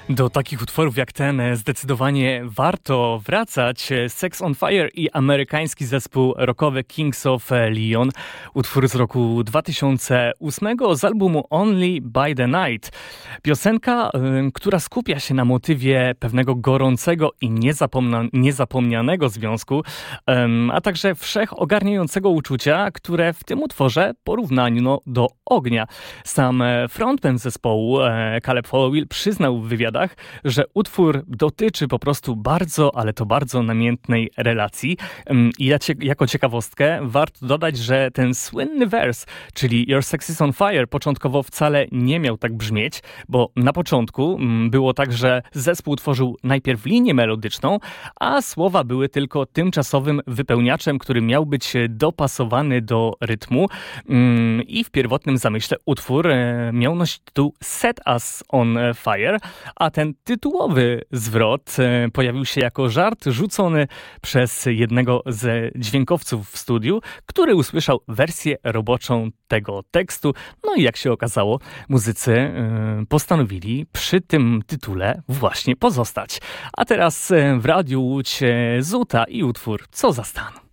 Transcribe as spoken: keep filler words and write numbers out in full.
Do takich utworów jak ten zdecydowanie warto wracać. Sex on Fire i amerykański zespół rockowy Kings of Leon. Utwór z roku dwa tysiące ósmego z albumu Only by the Night. Piosenka, y, która skupia się na motywie pewnego gorącego i niezapomna- niezapomnianego związku, y, a także wszechogarniającego uczucia, które w tym utworze porównano do ognia. Sam frontman zespołu, y, Caleb Followill, przyznał w wywiadach, że utwór dotyczy po prostu bardzo, ale to bardzo namiętnej relacji. I jako ciekawostkę warto dodać, że ten słynny wers, czyli Your Sex is on Fire, początkowo wcale nie miał tak brzmieć, bo na początku było tak, że zespół tworzył najpierw linię melodyczną, a słowa były tylko tymczasowym wypełniaczem, który miał być dopasowany do rytmu. I w pierwotnym zamyśle utwór miał nosić tytuł Set Us on Fire, a ten tytułowy zwrot pojawił się jako żart rzucony przez jednego z dźwiękowców w studiu, który usłyszał wersję roboczą tego tekstu. No i jak się okazało, muzycy postanowili przy tym tytule właśnie pozostać. A teraz w Radiu Łódź Zuta i utwór Co za stan.